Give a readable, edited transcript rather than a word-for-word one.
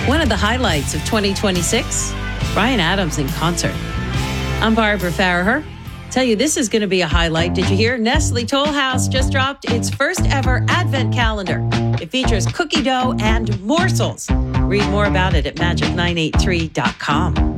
One of the highlights of 2026, Bryan Adams in concert. I'm Barbara Farraher. Tell you, this is going to be a highlight. Did you hear? Nestle Toll House just dropped its first ever advent calendar. It features cookie dough and morsels. Read more about it at magic983.com.